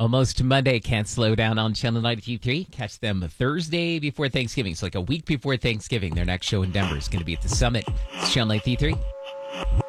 Almost Monday. Can't slow down on Channel 93. Catch them Thursday before Thanksgiving. It's like a week before Thanksgiving. Their next show in Denver is going to be at the Summit. It's Channel 93.